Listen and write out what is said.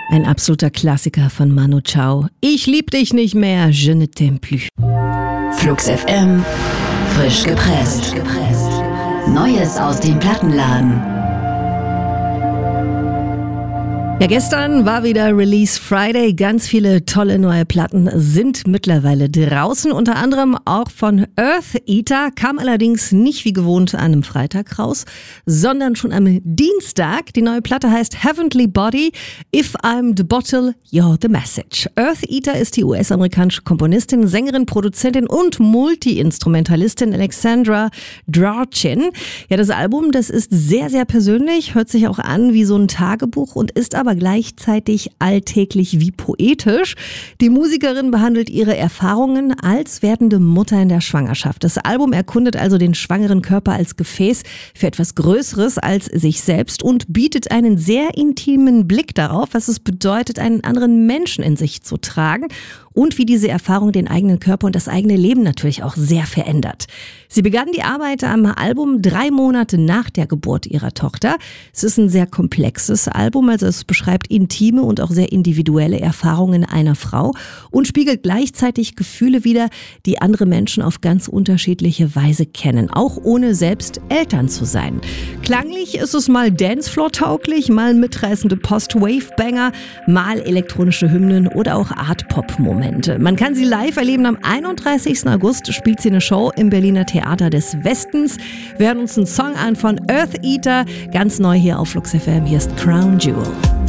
Ein absoluter Klassiker von Manu Chao. Ich lieb dich nicht mehr, je ne t'aime plus. Flux FM, frisch gepresst. Neues aus dem Plattenladen. Ja, gestern war wieder Release Friday. Ganz viele tolle neue Platten sind mittlerweile draußen. Unter anderem auch von Earth Eater. Kam allerdings nicht wie gewohnt an einem Freitag raus, sondern schon am Dienstag. Die neue Platte heißt Heavenly Body. If I'm the bottle, you're the message. Earth Eater ist die US-amerikanische Komponistin, Sängerin, Produzentin und Multi-Instrumentalistin Alexandra Drachen. Ja, das Album, das ist sehr, sehr persönlich, hört sich auch an wie so ein Tagebuch und ist aber gleichzeitig alltäglich wie poetisch. Die Musikerin behandelt ihre Erfahrungen als werdende Mutter in der Schwangerschaft. Das Album erkundet also den schwangeren Körper als Gefäß für etwas Größeres als sich selbst und bietet einen sehr intimen Blick darauf, was es bedeutet, einen anderen Menschen in sich zu tragen und wie diese Erfahrung den eigenen Körper und das eigene Leben natürlich auch sehr verändert. Sie begann die Arbeit am Album 3 Monate nach der Geburt ihrer Tochter. Es ist ein sehr komplexes Album, also es beschreibt intime und auch sehr individuelle Erfahrungen einer Frau und spiegelt gleichzeitig Gefühle wider, die andere Menschen auf ganz unterschiedliche Weise kennen, auch ohne selbst Eltern zu sein. Klanglich ist es mal Dancefloor-tauglich, mal mitreißende Post-Wave-Banger, mal elektronische Hymnen oder auch Art-Pop-Momente. Man kann sie live erleben. Am 31. August spielt sie eine Show im Berliner Theater des Westens. Wir hören uns einen Song an von Earth Eater, ganz neu hier auf Flux FM. Hier ist Crown Jewel.